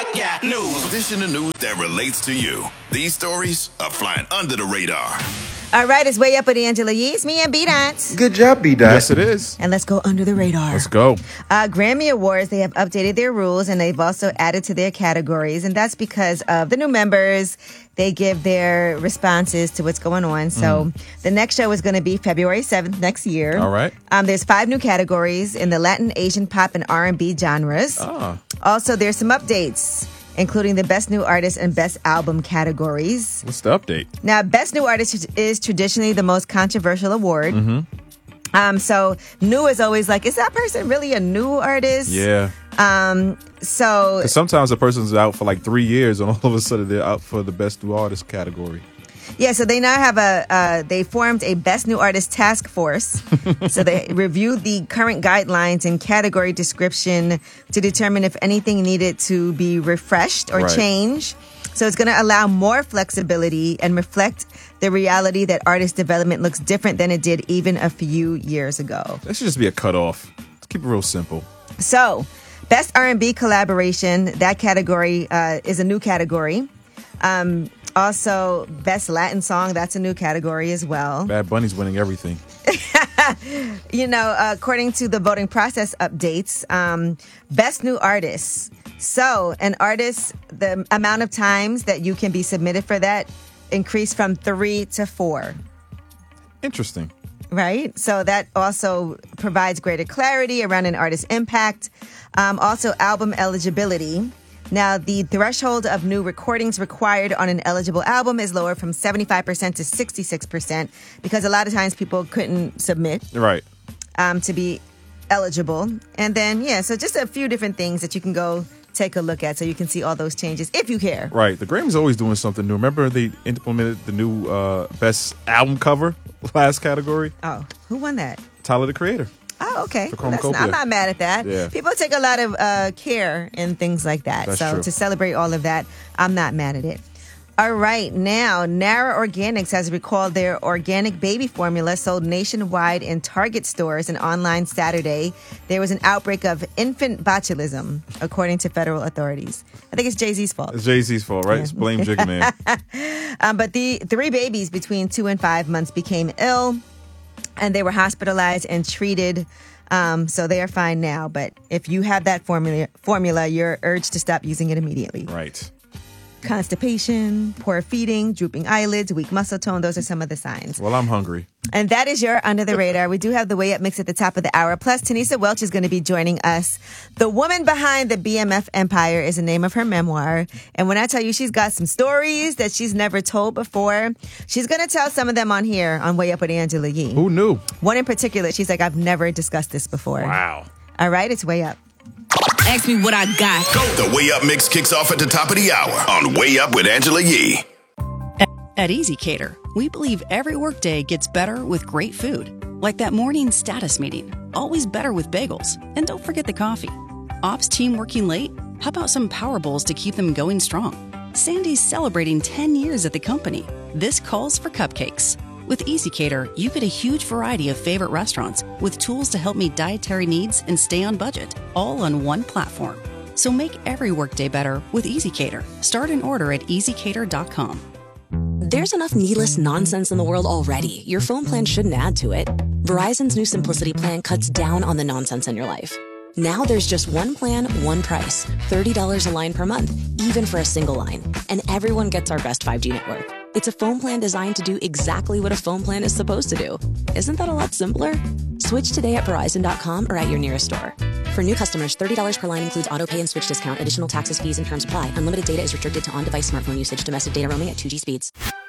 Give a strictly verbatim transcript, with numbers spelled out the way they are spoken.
I got news. Dish in the news that relates to you. These stories are flying under the radar. All right, it's Way Up with Angela Yee. It's me and B-Dance. Good job, B-Dance. Yes, it is. And let's go under the radar. Let's go. Uh, Grammy Awards, they have updated their rules and they've also added to their categories. And that's because of the new members. They give their responses to what's going on. So mm. the next show is going to be February seventh next year. All right. Um, there's five new categories in the Latin, Asian, pop, and R and B genres. Ah. Also, there's some updates, including the Best New Artist and Best Album categories. What's the update? Now, Best New Artist is traditionally the most controversial award. Mm-hmm. Um, so new is always like, is that person really a new artist? Yeah. Um, so sometimes a person's out for like three years and all of a sudden they're out for the Best New Artist category. Yeah, so they now have a, uh, they formed a Best New Artist task force. So they reviewed the current guidelines and category description to determine if anything needed to be refreshed or right. changed. So it's going to allow more flexibility and reflect the reality that artist development looks different than it did even a few years ago. That should just be a cutoff. Let's keep it real simple. So, Best R and B Collaboration, that category uh, is a new category. Um, also, Best Latin Song, that's a new category as well. Bad Bunny's winning everything. You know, uh, according to the voting process updates, um, Best New Artist. So, an artist, the amount of times that you can be submitted for that increased from three to four. Interesting. Right? So that also provides greater clarity around an artist's impact. Um, also, album eligibility. Now, the threshold of new recordings required on an eligible album is lowered from seventy-five percent to sixty-six percent because a lot of times people couldn't submit right. um, to be eligible. And then, yeah, so just a few different things that you can go take a look at so you can see all those changes if you care. Right. The Grammys always doing something new. Remember they implemented the new uh, Best Album Cover last category? Oh, who won that? Tyler, the Creator. Oh, okay. Well, that's not, I'm not mad at that. Yeah. People take a lot of uh, care in things like that. That's so true. to celebrate all of that, I'm not mad at it. All right. Now, Nara Organics has recalled their organic baby formula sold nationwide in Target stores and online Saturday. There was an outbreak of infant botulism, according to federal authorities. I think it's Jay-Z's fault. It's Jay-Z's fault, right? Yeah. It's blame Jigga Man. um, but the three babies between two and five months became ill, and they were hospitalized and treated. Um, so they are fine now. But if you have that formula, formula, you're urged to stop using it immediately. Right. Constipation, poor feeding, drooping eyelids, weak muscle tone. Those are some of the signs. Well, I'm hungry. And that is your Under the Radar. We do have the Way Up mix at the top of the hour. Plus, Tanisa Welch is going to be joining us. The woman behind the B M F empire is the name of her memoir. And when I tell you she's got some stories that she's never told before, she's going to tell some of them on here on Way Up with Angela Yee. Who knew? One in particular, she's like, I've never discussed this before. Wow. All right, it's Way Up. Ask me what I got. Go. The Way Up mix kicks off at the top of the hour on Way Up with Angela Yee. At EasyCater, we believe every workday gets better with great food. Like that morning status meeting. Always better with bagels. And don't forget the coffee. Ops team working late? How about some Power Bowls to keep them going strong? Sandy's celebrating ten years at the company. This calls for cupcakes. With EasyCater, you get a huge variety of favorite restaurants with tools to help meet dietary needs and stay on budget, all on one platform. So make every workday better with EasyCater. Start an order at easy cater dot com. There's enough needless nonsense in the world already. Your phone plan shouldn't add to it. Verizon's new Simplicity plan cuts down on the nonsense in your life. Now there's just one plan, one price. thirty dollars a line per month, even for a single line. And everyone gets our best five G network. It's a phone plan designed to do exactly what a phone plan is supposed to do. Isn't that a lot simpler? Switch today at Verizon dot com or at your nearest store. For new customers, thirty dollars per line includes auto pay and switch discount. Additional taxes, fees, and terms apply. Unlimited data is restricted to on-device smartphone usage. Domestic data roaming at two G speeds.